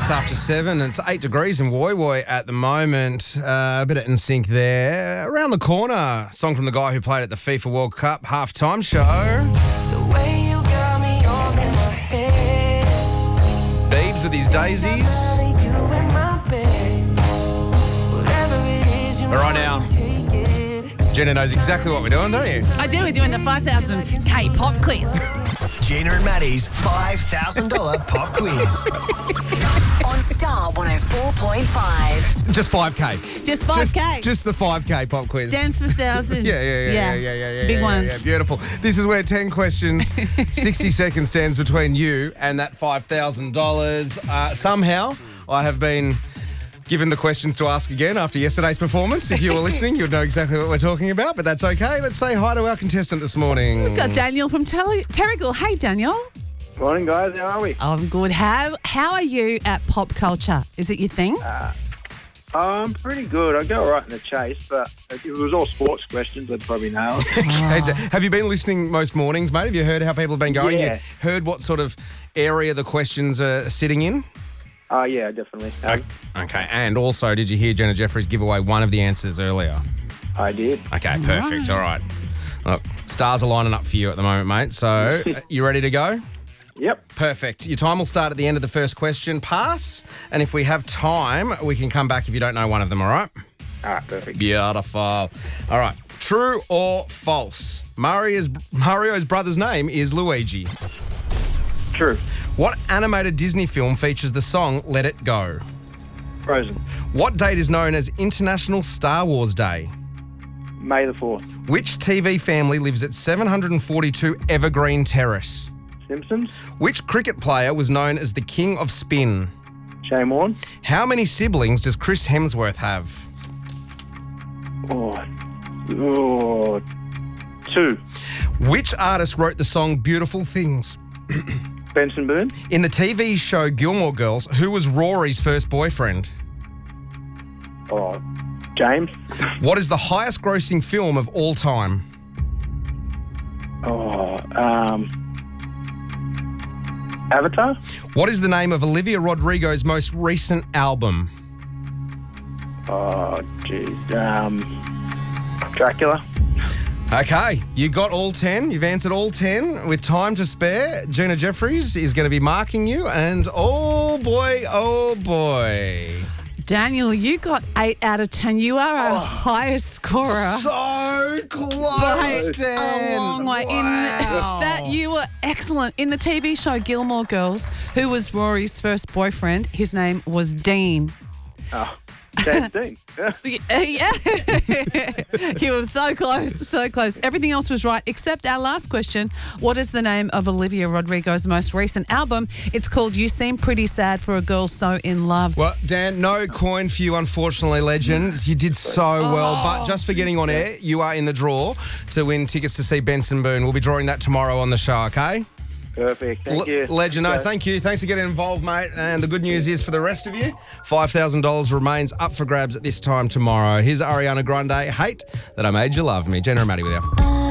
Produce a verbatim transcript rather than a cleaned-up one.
minutes after seven. It's eight degrees in Woy Woy at the moment. Uh, a bit of N Sync there. Around the corner, song from the guy who played at the FIFA World Cup halftime show. The way you got me all in my head. Biebs with his daisies. All right now, Jenna knows exactly what we're doing, don't you? I do. We're doing the five thousand K pop quiz. Gina and Maddie's five thousand dollars pop quiz. On Star one oh four point five. Just five K. Just five K. Just, just the five K pop quiz. Stands for thousand. Yeah, yeah, yeah, yeah, yeah, yeah, yeah. Big yeah, ones. Yeah, beautiful. This is where ten questions, sixty seconds stands between you and that five thousand dollars. Uh, somehow, I have been given the questions to ask again after yesterday's performance. If you were listening, you'd know exactly what we're talking about, but that's okay. Let's say hi to our contestant this morning. We've got Daniel from Tel- Terrigal. Hey, Daniel. Morning, guys. How are we? I'm good. How How are you at pop culture? Is it your thing? Uh, I'm pretty good. I go right in the chase, but if it was all sports questions, I'd probably nail it. Hey, d- have you been listening most mornings, mate? Have you heard how people have been going? Yeah. You heard what sort of area the questions are sitting in? Oh, yeah, definitely. Um, Okay, and also, did you hear Jenna Jeffries give away one of the answers earlier? I did. Okay, perfect. All right. Look, stars are lining up for you at the moment, mate. So, uh, you ready to go? Yep. Perfect. Your time will start at the end of the first question. Pass. And if we have time, we can come back if you don't know one of them, all right? All right, perfect. Beautiful. All right. True or false? Mario's, Mario's brother's name is Luigi. True. What animated Disney film features the song Let It Go? Frozen. What date is known as International Star Wars Day? May the fourth. Which T V family lives at seven forty-two Evergreen Terrace? Simpsons. Which cricket player was known as the King of Spin? Shane Warne. How many siblings does Chris Hemsworth have? Oh. Oh. Two. Which artist wrote the song Beautiful Things? Benson Boone. In the T V show Gilmore Girls, who was Rory's first boyfriend? Oh. James. What is the highest grossing film of all time? Oh. Um. Avatar. What is the name of Olivia Rodrigo's most recent album? Oh, jeez. Um. Dracula. Okay, you got all ten. You've answered all ten. With time to spare, Gina Jeffries is going to be marking you. And oh boy, oh boy. Daniel, you got eight out of ten. You are our highest scorer. So close, By Dan. a long way. In Wow. that, you were excellent. In the T V show Gilmore Girls, who was Rory's first boyfriend, his name was Dean. Oh. James Dean. Yeah, yeah. You were so close, so close. Everything else was right except our last question. What is the name of Olivia Rodrigo's most recent album? It's called You Seem Pretty Sad for a Girl So In Love. Well, Dan, no coin for you, unfortunately, legend. You did so well, but just for getting on air, you are in the draw to win tickets to see Benson Boone. We'll be drawing that tomorrow on the show, okay? Perfect. Thank L- you. Legend, no, Okay. thank you. Thanks for getting involved, mate. And the good news is for the rest of you, five thousand dollars remains up for grabs at this time tomorrow. Here's Ariana Grande, Hate That I Made You Love Me. Jenna and Maddie with you.